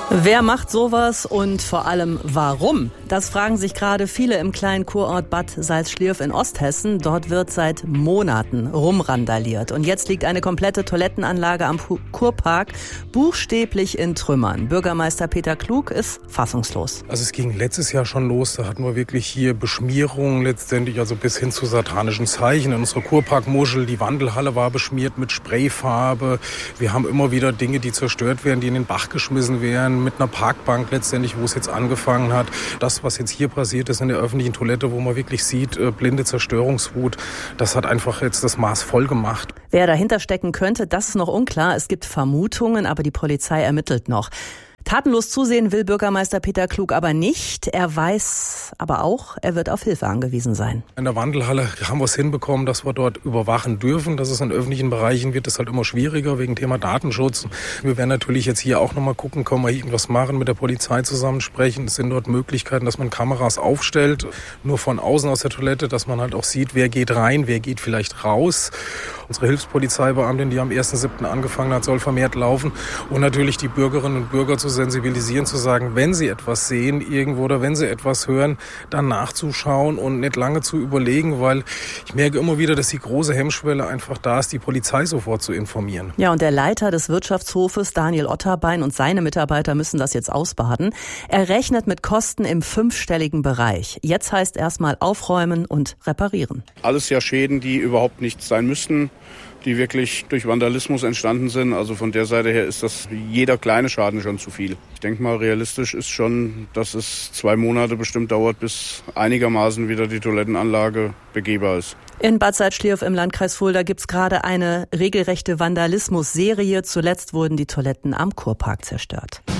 Wer macht sowas und vor allem warum? Das fragen sich gerade viele im kleinen Kurort Bad Salzschlirf in Osthessen. Dort wird seit Monaten rumrandaliert. Und jetzt liegt eine komplette Toilettenanlage am Kurpark buchstäblich in Trümmern. Bürgermeister Peter Klug ist fassungslos. Also es ging letztes Jahr schon los. Da hatten wir wirklich hier Beschmierungen letztendlich, also bis hin zu satanischen Zeichen. In unserer Kurparkmuschel, die Wandelhalle war beschmiert mit Sprayfarbe. Wir haben immer wieder Dinge, die zerstört werden, die in den Bach geschmissen werden. Mit einer Parkbank letztendlich, wo es jetzt angefangen hat. Das, was jetzt hier passiert ist in der öffentlichen Toilette, wo man wirklich sieht, blinde Zerstörungswut, das hat einfach jetzt das Maß voll gemacht. Wer dahinter stecken könnte, das ist noch unklar. Es gibt Vermutungen, aber die Polizei ermittelt noch. Tatenlos zusehen will Bürgermeister Peter Klug aber nicht. Er weiß aber auch, er wird auf Hilfe angewiesen sein. In der Wandelhalle haben wir es hinbekommen, dass wir dort überwachen dürfen. Das ist in öffentlichen Bereichen wird es halt immer schwieriger wegen Thema Datenschutz. Wir werden natürlich jetzt hier auch nochmal gucken, können wir hier irgendwas machen, mit der Polizei zusammen sprechen. Es sind dort Möglichkeiten, dass man Kameras aufstellt, nur von außen aus der Toilette, dass man halt auch sieht, wer geht rein, wer geht vielleicht raus. Unsere Hilfspolizeibeamtin, die am 1.7. angefangen hat, soll vermehrt laufen. Und natürlich die Bürgerinnen und Bürger zu sensibilisieren, zu sagen, wenn sie etwas sehen irgendwo oder wenn sie etwas hören, dann nachzuschauen und nicht lange zu überlegen, weil ich merke immer wieder, dass die große Hemmschwelle einfach da ist, die Polizei sofort zu informieren. Ja, und der Leiter des Wirtschaftshofes, Daniel Otterbein, und seine Mitarbeiter müssen das jetzt ausbaden. Er rechnet mit Kosten im 5-stelligen Bereich. Jetzt heißt erstmal aufräumen und reparieren. Alles ja Schäden, die überhaupt nicht sein müssten, die wirklich durch Vandalismus entstanden sind. Also von der Seite her ist das jeder kleine Schaden schon zu viel. Ich denke mal, realistisch ist schon, dass es 2 Monate bestimmt dauert, bis einigermaßen wieder die Toilettenanlage begehbar ist. In Bad Salzschlirf im Landkreis Fulda gibt's gerade eine regelrechte Vandalismus-Serie. Zuletzt wurden die Toiletten am Kurpark zerstört.